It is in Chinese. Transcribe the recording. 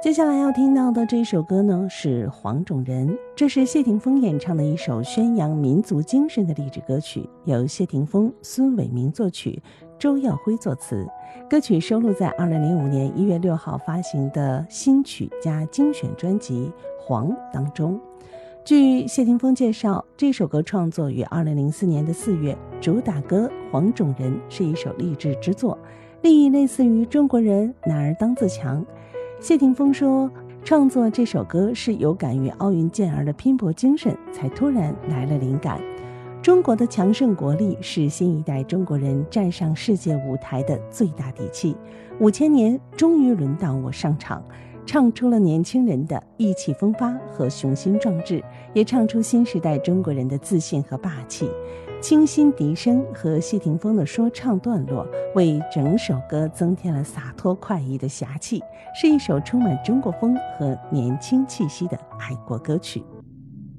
接下来要听到的这首歌呢，是黄种人，这是谢霆锋演唱的一首宣扬民族精神的励志歌曲，由谢霆锋、孙伟民作曲，周耀辉作词。歌曲收录在2005年1月6号发行的新曲加精选专辑《黄》当中。据谢霆锋介绍，这首歌创作于2004年的4月，主打歌《黄种人》是一首励志之作，立意类似于中国人男儿当自强。谢霆锋说，创作这首歌是有感于奥运健儿的拼搏精神，才突然来了灵感。中国的强盛国力是新一代中国人站上世界舞台的最大底气。5000年终于轮到我上场，唱出了年轻人的意气风发和雄心壮志，也唱出新时代中国人的自信和霸气。清新笛声和谢霆锋的说唱段落为整首歌增添了洒脱快意的侠气，是一首充满中国风和年轻气息的爱国歌曲。